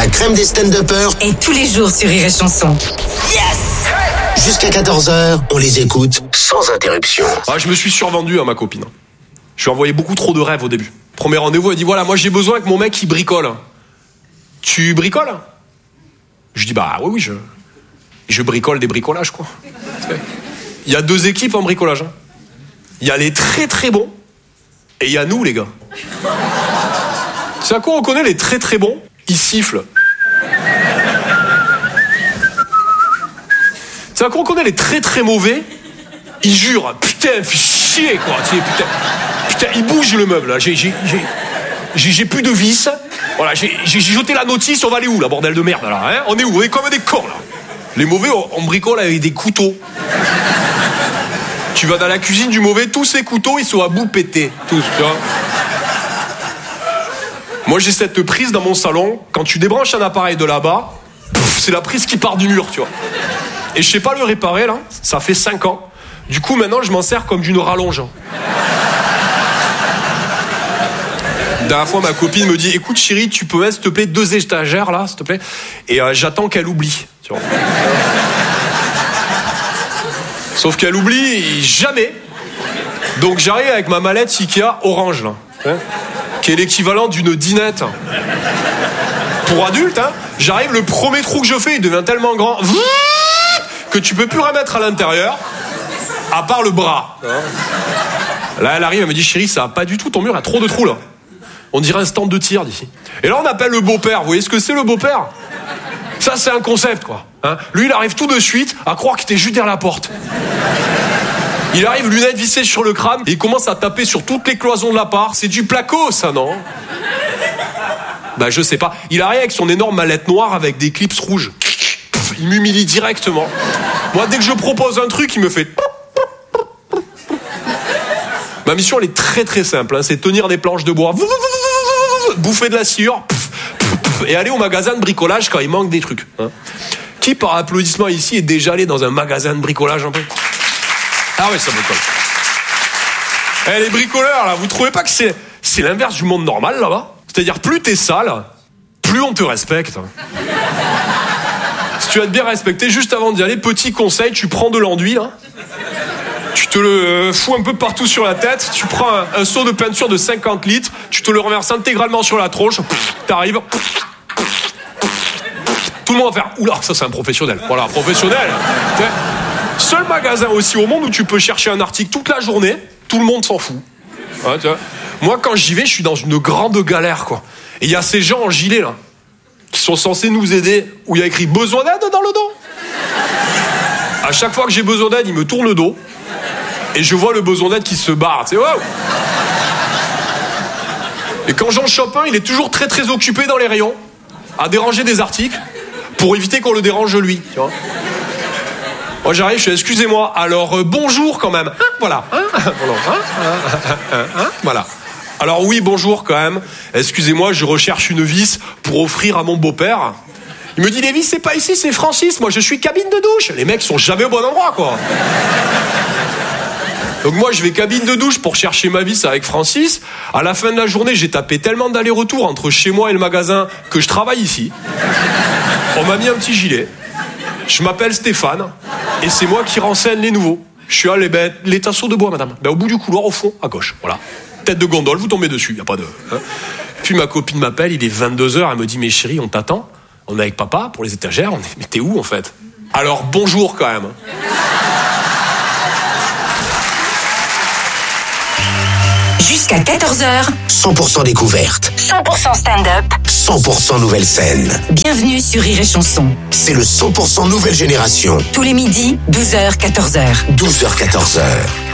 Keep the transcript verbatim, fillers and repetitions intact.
La crème des stand-uppers. Et tous les jours sur Rire et Chanson. Yes! Jusqu'à quatorze heures, on les écoute sans interruption. Ah, je me suis survendu à ma copine. Je lui ai envoyé beaucoup trop de rêves au début. Premier rendez-vous, elle dit voilà, moi j'ai besoin que mon mec il bricole. Tu bricoles? Je dis bah oui, oui, je, je bricole des bricolages quoi. Il y a deux équipes en bricolage. Il y a les très très bons et il y a nous les gars. C'est à quoi on reconnaît les très très bons? Ils sifflent. C'est à quoi on reconnaît les très très mauvais? Ils jurent. Putain, fais chier quoi. Tu sais, putain, putain, il bouge le meuble là. J'ai, j'ai, j'ai, j'ai, j'ai plus de vis. Voilà, j'ai, j'ai jeté la notice. On va aller où là, bordel de merde là, hein? On est où? On est comme des cons là. Les mauvais, on, on bricole avec des couteaux. Tu vas dans la cuisine du mauvais, tous ces couteaux ils sont à bout pétés, tous. Tu vois. Moi j'ai cette prise dans mon salon. Quand tu débranches un appareil de là-bas, pff, c'est la prise qui part du mur, tu vois. Et je sais pas le réparer là. Ça fait cinq ans. Du coup, maintenant, je m'en sers comme d'une rallonge. La dernière fois, ma copine me dit « Écoute, chérie, tu peux mettre, s'il te plaît, deux étagères, là, s'il te plaît ?» Et euh, j'attends qu'elle oublie, tu vois. Sauf qu'elle oublie jamais. Donc, j'arrive avec ma mallette Ikea orange, là, hein, qui est l'équivalent d'une dinette. Pour adulte, hein, j'arrive, le premier trou que je fais, il devient tellement grand que tu peux plus remettre à l'intérieur. À part le bras. Là, elle arrive, elle me dit, chérie, ça va pas du tout, ton mur a trop de trous, là. On dirait un stand de tir d'ici. Et là, on appelle le beau-père. Vous voyez ce que c'est, le beau-père? Ça, c'est un concept, quoi. Hein, lui, il arrive tout de suite à croire qu'il était juste derrière la porte. Il arrive, lunettes vissées sur le crâne, et il commence à taper sur toutes les cloisons de l'appart. C'est du placo, ça, non? Bah, je sais pas. Il arrive avec son énorme mallette noire avec des clips rouges. Il m'humilie directement. Moi, dès que je propose un truc, il me fait... Ma mission, elle est très très simple, hein. C'est tenir des planches de bois, bouffer de la sciure, et aller au magasin de bricolage quand il manque des trucs. Hein. Qui, par applaudissement ici, est déjà allé dans un magasin de bricolage un peu? Ah ouais, ça me colle. Eh, les bricoleurs, là, vous trouvez pas que c'est, c'est l'inverse du monde normal, là-bas? C'est-à-dire, plus t'es sale, plus on te respecte. Si tu vas te bien respecter, juste avant d'y aller, petit conseil, tu prends de l'enduit, là. Tu te le fous un peu partout sur la tête, tu prends un, un seau de peinture de cinquante litres, tu te le renverses intégralement sur la tronche, pff, t'arrives, pff, pff, tout le monde va faire, oula, ça c'est un professionnel, voilà, professionnel. Seul magasin aussi au monde où tu peux chercher un article toute la journée, tout le monde s'en fout. Ouais, tu vois. Moi quand j'y vais, je suis dans une grande galère, quoi. Et il y a ces gens en gilet là, qui sont censés nous aider, où il y a écrit besoin d'aide dans le dos. À chaque fois que j'ai besoin d'aide, ils me tournent le dos. Et je vois le besoin d'aide qui se barre, tu sais, wow. Et quand j'en chope un, il est toujours très très occupé dans les rayons, à déranger des articles, pour éviter qu'on le dérange lui, tu vois. Moi j'arrive, je fais, excusez-moi, alors euh, bonjour quand même, hein, voilà, hein, voilà, hein, hein, hein, hein, voilà. Alors oui, bonjour quand même, excusez-moi, je recherche une vis pour offrir à mon beau-père. Il me dit, les vis, c'est pas ici, c'est Francis, moi je suis cabine de douche. Les mecs sont jamais au bon endroit, quoi. Donc moi, je vais cabine de douche pour chercher ma vis avec Francis. À la fin de la journée, j'ai tapé tellement d'allers-retours entre chez moi et le magasin que je travaille ici. On m'a mis un petit gilet. Je m'appelle Stéphane et c'est moi qui renseigne les nouveaux. Je suis à les, ben, les tasseaux de bois, madame. Ben, au bout du couloir, au fond, à gauche. Voilà. Tête de gondole, vous tombez dessus, y a pas de... Hein. Puis ma copine m'appelle, il est vingt-deux heures, elle me dit, mais chérie, on t'attend. On est avec papa pour les étagères. On est... Mais t'es où, en fait? Alors, bonjour, quand même. Jusqu'à quatorze heures, cent pour cent découverte. cent pour cent stand-up. cent pour cent nouvelle scène. Bienvenue sur Rire et Chanson. C'est le cent pour cent nouvelle génération. Tous les midis, douze heures, quatorze heures. douze heures, quatorze heures.